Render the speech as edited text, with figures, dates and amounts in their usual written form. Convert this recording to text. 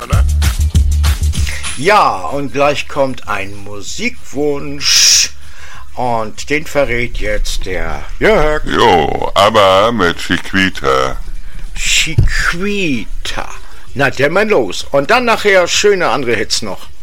ne? Ja, und gleich kommt ein Musikwunsch. Und den verrät jetzt der Jörg. Jo, aber mit Chiquita. Chiquita. Na, der mal los. Und dann nachher schöne andere Hits noch.